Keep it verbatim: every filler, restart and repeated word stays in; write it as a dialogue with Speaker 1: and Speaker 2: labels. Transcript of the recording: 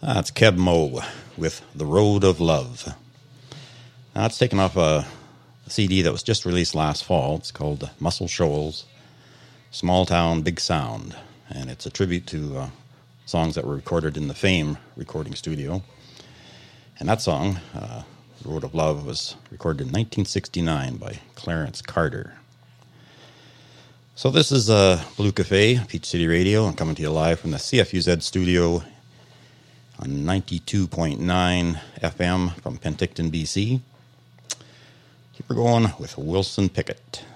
Speaker 1: That's Keb Mo with The Road of Love. That's taken off a C D that was just released last fall. It's called Muscle Shoals, Small Town, Big Sound. And it's a tribute to uh, songs that were recorded in the Fame recording studio. And that song, uh, The Road of Love, was recorded in nineteen sixty-nine by Clarence Carter. So this is uh, Blue Cafe, Peach City Radio. I'm coming to you live from the C F U Z studio on ninety-two point nine F M from Penticton, B C. Keep her going with Wilson Pickett.